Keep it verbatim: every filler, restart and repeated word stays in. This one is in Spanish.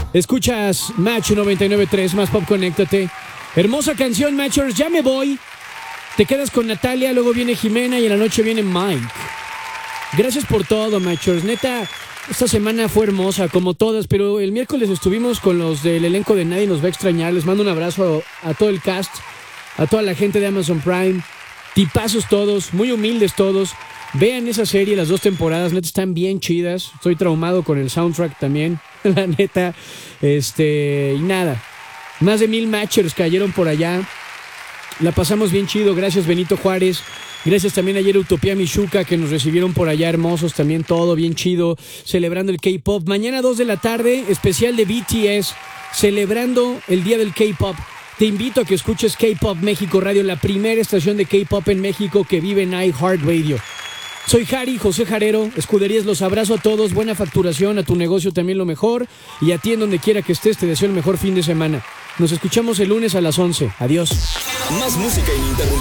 Escuchas Match noventa y nueve punto tres, más pop, conéctate. Hermosa canción, Matchers, ya me voy. Te quedas con Natalia, luego viene Jimena y en la noche viene Mike. Gracias por todo, Matchers. Neta, esta semana fue hermosa, como todas, pero el miércoles estuvimos con los del elenco de Nadie Nos Va a Extrañar. Les mando un abrazo a, a todo el cast, a toda la gente de Amazon Prime. Tipazos todos, muy humildes todos. Vean esa serie, las dos temporadas, neta, están bien chidas. Estoy traumado con el soundtrack también, la neta. Este, y nada, más de mil matchers cayeron por allá. La pasamos bien chido, gracias Benito Juárez. Gracias también ayer a Utopía Michuca, que nos recibieron por allá hermosos también, todo bien chido, celebrando el K-Pop. Mañana dos de la tarde, especial de B T S, celebrando el día del K-Pop. Te invito a que escuches K-Pop México Radio, la primera estación de K-Pop en México que vive en iHeartRadio. Soy Jari, José Jarero, Escuderías, los abrazo a todos, buena facturación, a tu negocio también lo mejor, y a ti en donde quiera que estés te deseo el mejor fin de semana. Nos escuchamos el lunes a las once. Adiós. Más música ininterrumpida.